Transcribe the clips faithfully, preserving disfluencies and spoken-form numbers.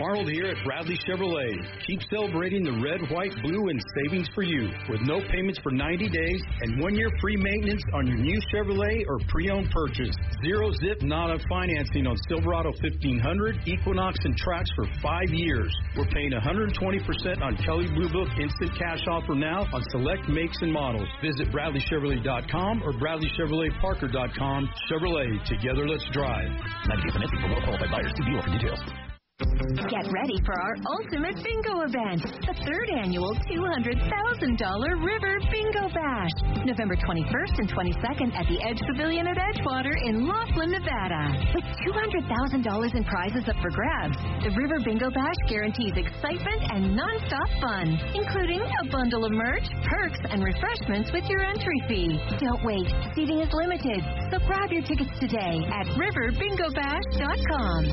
Arnold here at Bradley Chevrolet. Keep celebrating the red, white, blue, and savings for you with no payments for ninety days and one year free maintenance on your new Chevrolet or pre-owned purchase. Zero zip Nada financing on Silverado fifteen hundred, Equinox, and Trax for five years. We're paying one hundred twenty percent on Kelley Blue Book instant cash offer now on select makes and models. Visit Bradley Chevrolet dot com or Bradley Chevrolet Parker dot com. Chevrolet, together let's drive. ninety day financing for well-qualified buyers. See dealer for details. Get ready for our ultimate bingo event, the third annual two hundred thousand dollars River Bingo Bash, November twenty-first and twenty-second at the Edge Pavilion at Edgewater in Laughlin, Nevada. With two hundred thousand dollars in prizes up for grabs, the River Bingo Bash guarantees excitement and nonstop fun, including a bundle of merch, perks, and refreshments with your entry fee. Don't wait. Seating is limited, so grab your tickets today at river bingo bash dot com.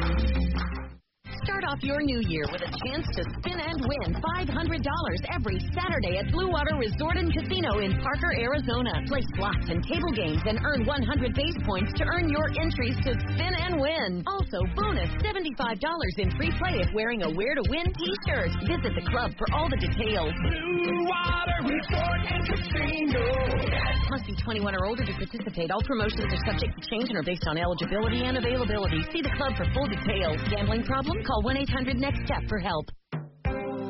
Start off your new year with a chance to spin and win five hundred dollars every Saturday at Blue Water Resort and Casino in Parker, Arizona. Play slots and table games and earn one hundred base points to earn your entries to spin and win. Also, bonus seventy-five dollars in free play if wearing a Where to Win t-shirt. Visit the club for all the details. Blue Water Resort and Casino. Must be twenty-one or older to participate. All promotions are subject to change and are based on eligibility and availability. See the club for full details. Gambling problem? Call one eight hundred next step for help.